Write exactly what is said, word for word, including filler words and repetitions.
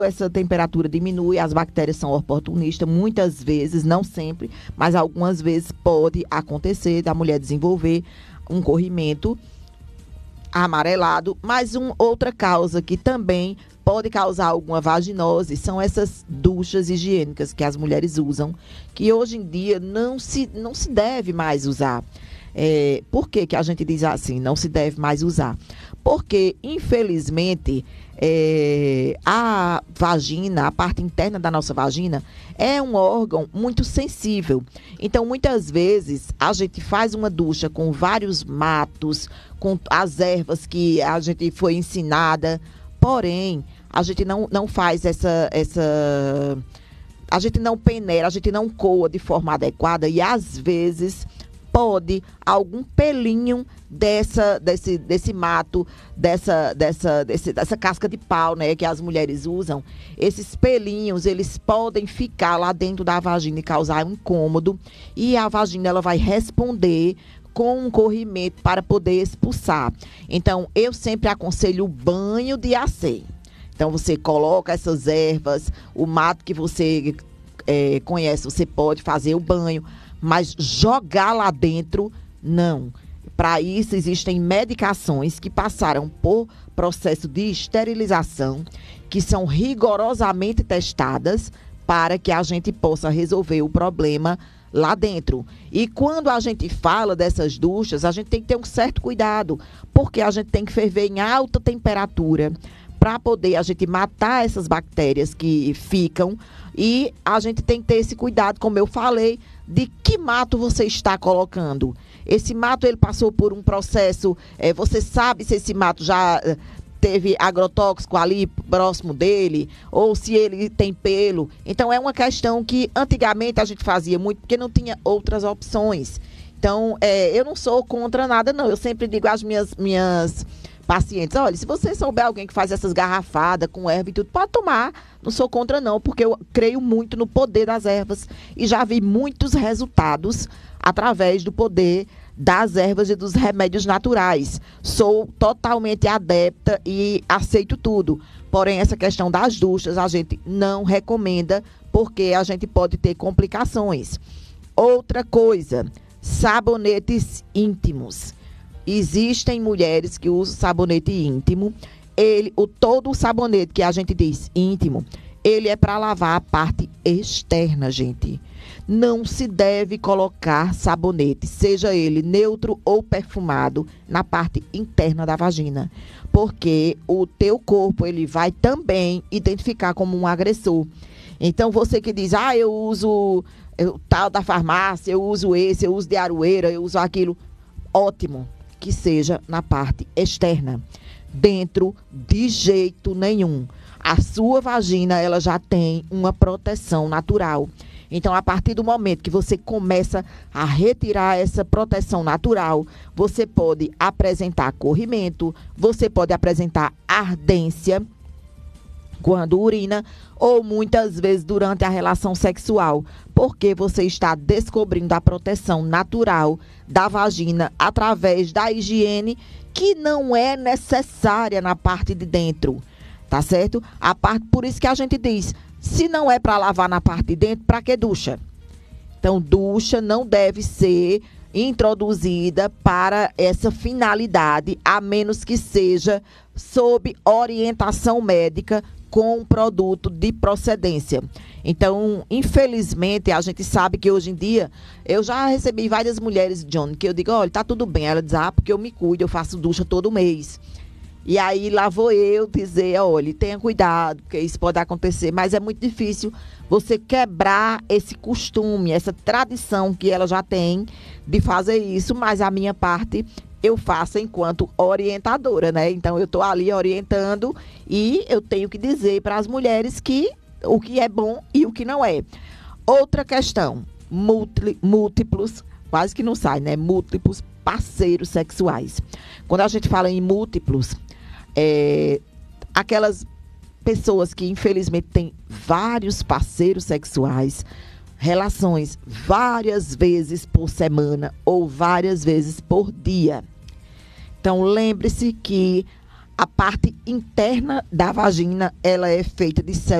essa temperatura diminui, as bactérias são oportunistas, muitas vezes, não sempre, mas algumas vezes pode acontecer da mulher desenvolver um corrimento amarelado. Mas uma outra causa que também pode causar alguma vaginose são essas duchas higiênicas que as mulheres usam, que hoje em dia não se, não se deve mais usar. É, por que que a gente diz assim, não se deve mais usar? Porque, infelizmente, é, a vagina, a parte interna da nossa vagina, é um órgão muito sensível. Então, muitas vezes, a gente faz uma ducha com vários matos, com as ervas que a gente foi ensinada, porém, a gente não, não faz essa... essa a gente não peneira, a gente não coa de forma adequada e, às vezes, pode algum pelinho dessa, desse, desse mato, dessa, dessa, desse, dessa casca de pau, né, que as mulheres usam, esses pelinhos, eles podem ficar lá dentro da vagina e causar um incômodo, e a vagina ela vai responder com um corrimento para poder expulsar. Então, eu sempre aconselho o banho de A C. Então, você coloca essas ervas, o mato que você é, conhece, você pode fazer o banho, mas jogar lá dentro, não. Para isso, existem medicações que passaram por processo de esterilização, que são rigorosamente testadas para que a gente possa resolver o problema lá dentro. E quando a gente fala dessas duchas, a gente tem que ter um certo cuidado, porque a gente tem que ferver em alta temperatura para poder a gente matar essas bactérias que ficam, e a gente tem que ter esse cuidado, como eu falei, de que mato você está colocando. Esse mato, ele passou por um processo, é, você sabe se esse mato já teve agrotóxico ali próximo dele, ou se ele tem pelo. Então, é uma questão que antigamente a gente fazia muito, porque não tinha outras opções. Então, é, eu não sou contra nada, não. Eu sempre digo às minhas, minhas pacientes, olha, se você souber alguém que faz essas garrafadas com erva e tudo, pode tomar. Não sou contra, não, porque eu creio muito no poder das ervas e já vi muitos resultados através do poder das ervas e dos remédios naturais. Sou totalmente adepta e aceito tudo. Porém, essa questão das duchas a gente não recomenda, porque a gente pode ter complicações. Outra coisa, sabonetes íntimos. Existem mulheres que usam sabonete íntimo. Ele, o, todo o sabonete que a gente diz íntimo, ele é para lavar a parte externa, gente. Não se deve colocar sabonete, seja ele neutro ou perfumado, na parte interna da vagina, porque o teu corpo ele vai também identificar como um agressor. Então, você que diz, ah, eu uso eu, tal da farmácia, eu uso esse, eu uso de aroeira, eu uso aquilo, ótimo, que seja na parte externa. Dentro, de jeito nenhum. A sua vagina, ela já tem uma proteção natural. Então, a partir do momento que você começa a retirar essa proteção natural, você pode apresentar corrimento, você pode apresentar ardência quando urina, ou muitas vezes durante a relação sexual, porque você está descobrindo a proteção natural da vagina através da higiene, que não é necessária na parte de dentro, tá certo? A parte, por isso que a gente diz, se não é para lavar na parte de dentro, para que ducha? Então, ducha não deve ser introduzida para essa finalidade, a menos que seja sob orientação médica com um produto de procedência. Então, infelizmente, a gente sabe que hoje em dia, eu já recebi várias mulheres, John, que eu digo, olha, tá tudo bem. Ela diz, ah, porque eu me cuido, eu faço ducha todo mês. E aí, lá vou eu dizer, olha, tenha cuidado, porque isso pode acontecer. Mas é muito difícil você quebrar esse costume, essa tradição que ela já tem de fazer isso, mas a minha parte eu faço enquanto orientadora, né? Então, eu estou ali orientando e eu tenho que dizer para as mulheres que o que é bom e o que não é. Outra questão, múlti- múltiplos, quase que não sai, né? Múltiplos parceiros sexuais. Quando a gente fala em múltiplos, é, aquelas pessoas que infelizmente têm vários parceiros sexuais, relações várias vezes por semana ou várias vezes por dia. Então, lembre-se que A parte interna da vagina, ela é feita de células